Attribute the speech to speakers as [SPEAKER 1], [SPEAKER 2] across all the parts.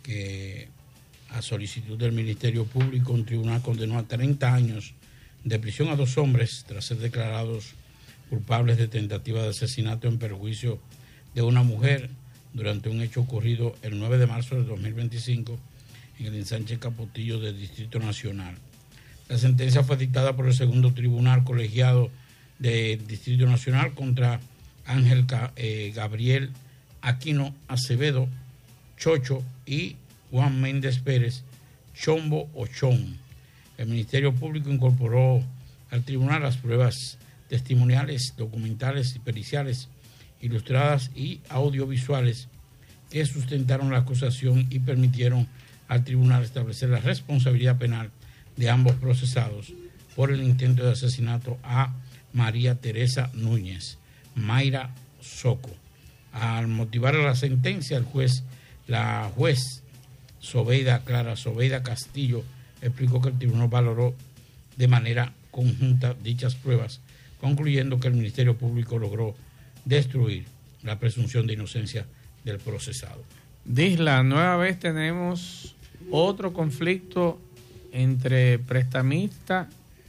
[SPEAKER 1] que a solicitud del Ministerio Público un tribunal condenó a 30 años de prisión a 2 hombres tras ser declarados culpables de tentativa de asesinato en perjuicio de una mujer durante un hecho ocurrido el 9 de marzo de 2025 en el ensanche Capotillo del Distrito Nacional. La sentencia fue dictada por el segundo tribunal colegiado del Distrito Nacional contra Ángel Gabriel Aquino Acevedo Chocho y Juan Méndez Pérez Chombo Ochón. El Ministerio Público incorporó al tribunal las pruebas testimoniales, documentales y periciales, ilustradas y audiovisuales que sustentaron la acusación y permitieron al tribunal establecer la responsabilidad penal de ambos procesados por el intento de asesinato a María Teresa Núñez, Mayra Soco. Al motivar la sentencia, la juez Clara Sobeida Castillo explicó que el tribunal valoró de manera conjunta dichas pruebas, concluyendo que el Ministerio Público logró destruir la presunción de inocencia del procesado.
[SPEAKER 2] Disla, nueva vez tenemos otro conflicto entre prestamista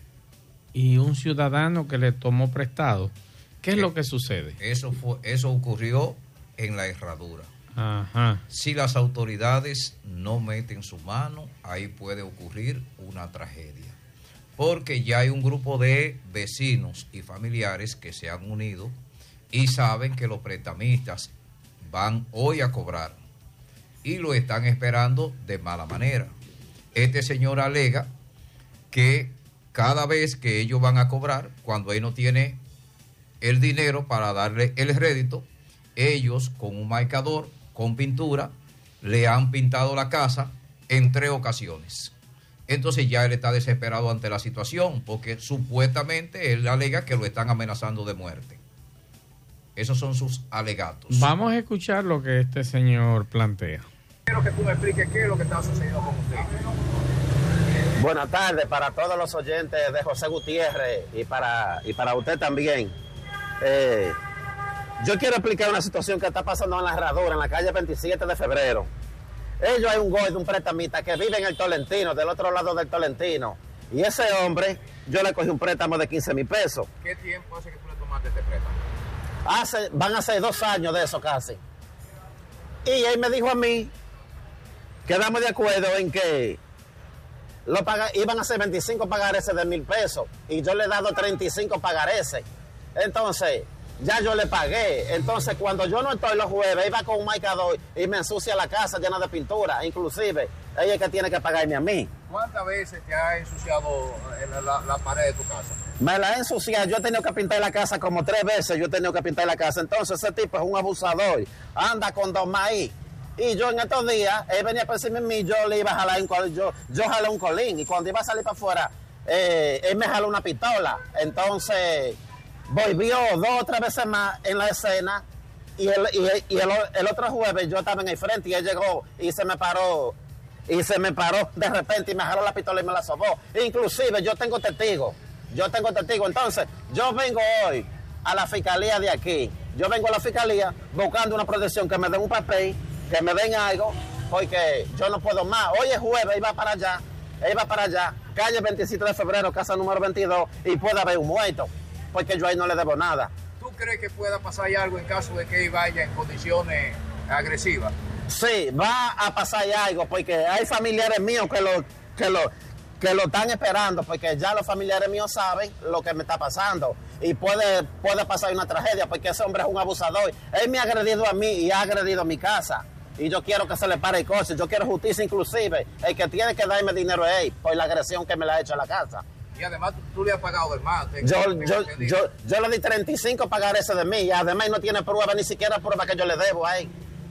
[SPEAKER 2] y un ciudadano que le tomó prestado. ¿Qué es lo que sucede?
[SPEAKER 3] Eso ocurrió en La Herradura.
[SPEAKER 2] Ajá.
[SPEAKER 3] Si las autoridades no meten su mano, ahí puede ocurrir una tragedia. Porque ya hay un grupo de vecinos y familiares que se han unido y saben que los prestamistas van hoy a cobrar y lo están esperando de mala manera. Este señor alega que cada vez que ellos van a cobrar, cuando él no tiene el dinero para darle el rédito, ellos con un marcador, con pintura, le han pintado la casa en 3 ocasiones. Entonces ya él está desesperado ante la situación, porque supuestamente él alega que lo están amenazando de muerte. Esos son sus alegatos.
[SPEAKER 2] Vamos a escuchar lo que este señor plantea.
[SPEAKER 4] Quiero que tú me expliques qué es lo que está sucediendo con usted.
[SPEAKER 5] Buenas tardes para todos los oyentes de José Gutiérrez y para usted también. Yo quiero explicar una situación que está pasando en La Herradura, en la calle 27 de febrero. Ellos hay un gordo, un prestamista que vive en el Tolentino, del otro lado del Tolentino. Y ese hombre, yo le cogí un préstamo de 15,000 pesos.
[SPEAKER 4] ¿Qué tiempo hace que tú le tomaste este préstamo?
[SPEAKER 5] Van a ser 2 años de eso casi. Y él me dijo a mí, quedamos de acuerdo en que iban a ser 25 pagareces de 1,000 pesos. Y yo le he dado 35 pagareces. Entonces, ya yo le pagué. Entonces, cuando yo no estoy los jueves, iba con un marcador y me ensucia la casa llena de pintura. Inclusive, ella es que tiene que pagarme a mí.
[SPEAKER 4] ¿Cuántas veces te ha ensuciado la pared de tu casa?
[SPEAKER 5] Me la he ensuciado. Yo he tenido que pintar la casa como 3 veces. Yo he tenido que pintar la casa. Entonces, ese tipo es un abusador. Anda con 2 maíz. Y yo en estos días, él venía por encima de mí, yo le iba a jalar un colín. Yo jalé un colín. Y cuando iba a salir para afuera, él me jaló una pistola. Entonces, volvió 2 o 3 veces más en la escena. Y el otro jueves yo estaba en el frente y él llegó y se me paró. Y se me paró de repente y me jaló la pistola y me la sobó. Inclusive yo tengo testigos. Entonces, yo vengo hoy a la fiscalía de aquí. Yo vengo a la fiscalía buscando una protección, que me den un papel, que me den algo, porque yo no puedo más. Hoy es jueves, iba para allá, calle 27 de febrero, casa número 22, y puede haber un muerto, porque yo ahí no le debo nada.
[SPEAKER 4] ¿Tú crees que pueda pasar algo en caso de que él vaya en condiciones agresivas?
[SPEAKER 5] Sí, va a pasar algo, porque hay familiares míos que lo están esperando, porque ya los familiares míos saben lo que me está pasando. Y puede pasar una tragedia, porque ese hombre es un abusador. Él me ha agredido a mí y ha agredido a mi casa. Y yo quiero que se le pare el coche, yo quiero justicia inclusive. El que tiene que darme dinero es él, por la agresión que me le ha hecho a la casa.
[SPEAKER 4] Y además tú le has pagado de más.
[SPEAKER 5] Yo le di 35 pagareces de mí, y además no tiene prueba, ni siquiera prueba que yo le debo a él.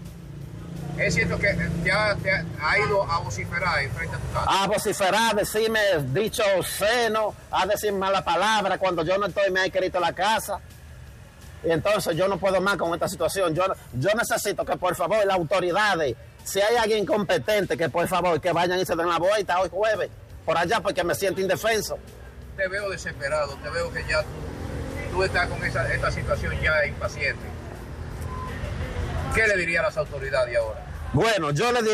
[SPEAKER 4] ¿Es cierto que te ha ido a vociferar en frente a tu casa?
[SPEAKER 5] A vociferar, a decirme dicho seno, a decir mala palabra. Cuando yo no estoy, me ha querido la casa. Y entonces yo no puedo más con esta situación. Yo necesito que por favor las autoridades, si hay alguien incompetente, que por favor que vayan y se den la vuelta hoy jueves por allá, porque me siento indefenso.
[SPEAKER 4] Te veo desesperado, te veo que ya tú estás con esta situación ya impaciente. ¿Qué le diría a las autoridades ahora?
[SPEAKER 5] Bueno, yo le diría